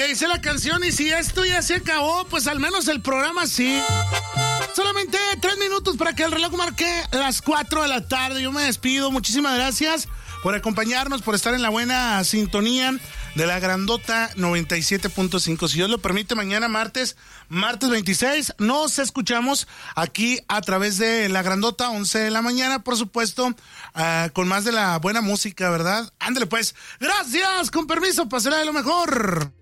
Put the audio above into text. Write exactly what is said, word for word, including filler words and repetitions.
dice la canción, y si esto ya se acabó, pues al menos el programa sí. Solamente tres minutos para que el reloj marque las cuatro de la tarde. Yo me despido. Muchísimas gracias por acompañarnos, por estar en la buena sintonía de la Grandota noventa y siete punto cinco. Si Dios lo permite, mañana martes, martes veintiséis, nos escuchamos aquí a través de la Grandota, once de la mañana, por supuesto, uh, con más de la buena música, ¿verdad? Ándale pues. Gracias, con permiso, pasará de lo mejor.